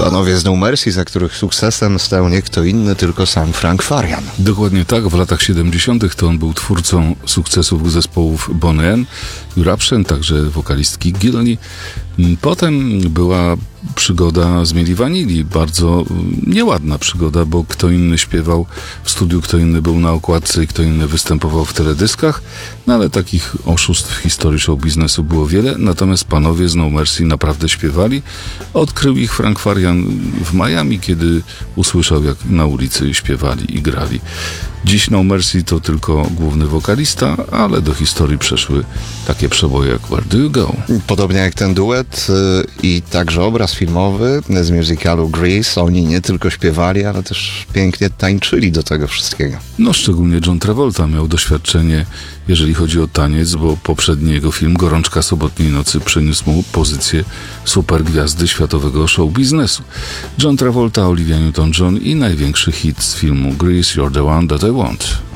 Panowie z No Mercy, za których sukcesem stał nie kto inny, tylko sam Frank Farian. Dokładnie tak, w latach 70. to on był twórcą sukcesów zespołów Boney M, Eruption, także wokalistki Gilney. Potem była przygoda z Milli Vanilli, bardzo nieładna przygoda, bo kto inny śpiewał w studiu, kto inny był na okładce i kto inny występował w teledyskach, no ale takich oszustw w historii show biznesu było wiele, natomiast panowie z No Mercy naprawdę śpiewali. Odkrył ich Frank Farian w Miami, kiedy usłyszał, jak na ulicy śpiewali i grali. Dziś No Mercy to tylko główny wokalista, ale do historii przeszły takie przeboje jak Where Do You Go? Podobnie jak ten duet i także obraz filmowy z musicalu Grease. Oni nie tylko śpiewali, ale też pięknie tańczyli do tego wszystkiego. No szczególnie John Travolta miał doświadczenie, jeżeli chodzi o taniec, bo poprzedni jego film Gorączka sobotniej nocy przyniósł mu pozycję supergwiazdy światowego show biznesu. John Travolta, Olivia Newton-John i największy hit z filmu Grease, You're the One That I Want.